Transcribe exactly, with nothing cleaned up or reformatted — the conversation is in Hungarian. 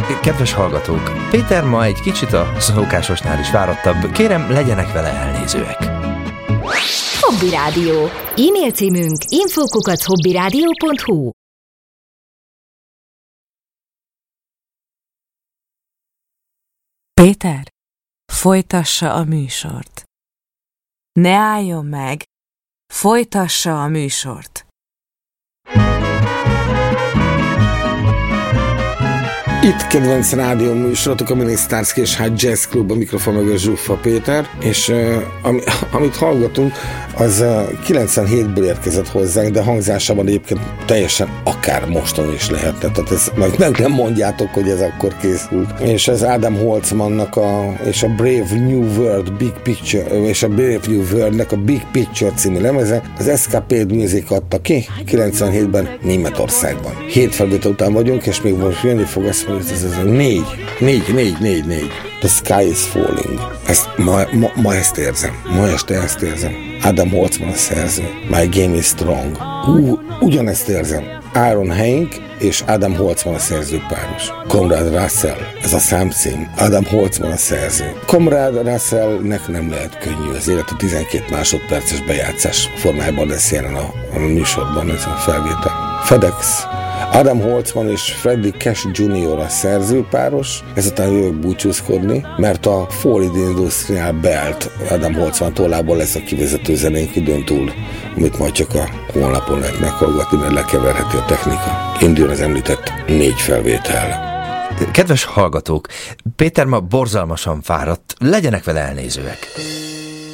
Kedves hallgatók, Péter ma egy kicsit a szokásosnál is fáradtabb. Kérem, legyenek vele elnézőek. Hobby Rádió. E-mail címünk info kukac hobbyradio pont hu. Péter, folytassa a műsort. Ne álljon meg, folytassa a műsort. Itt kedvenc rádió műsorotok, a Minisztárszki és hát Jazz Club, a mikrofon mögött Zsuffa Péter, és uh, ami, amit hallgatunk, az uh, kilencvenhétből érkezett hozzánk, de hangzásában egyébként teljesen akár mostan is lehetne, tehát ez, meg, meg nem mondjátok, hogy ez akkor készült. És ez Adam Holtzmannak a, és a Brave New World Big Picture, és a Brave New Worldnek a Big Picture című lemeze, az Escapade Music adta ki kilencvenhétben Németországban. Hét felvétel után vagyunk, és még most jönni fog azt mondani, ez, ez, ez négy, négy, négy, négy, négy. The Sky is Falling. Ezt, ma, ma, ma ezt érzem. Ma este ezt érzem. Adam Holtzman a szerző. My Game is Strong. Ú, ugyanezt érzem. Aaron Henk és Adam Holtzman a szerzőpáros. Conrad Russell, ez a számcím. Adam Holtzman a szerző. Conrad Russellnek nem lehet könnyű az élet, a tizenkét másodperces bejátszás formájában lesz jelen a, a műsorban ez a felvétel. FedEx. Adam Holtzman és Freddie Cash junior a szerzőpáros, ezután jövök búcsúzkodni, mert a Foley Industrial Belt Adam Holtzman tollából lesz a kivezető zenénk időn túl, amit majd csak a honlapon lehet meghallgatni, mert lekeverheti a technika. Indul az említett négy felvétel. Kedves hallgatók, Péter ma borzalmasan fáradt, legyenek vele elnézőek.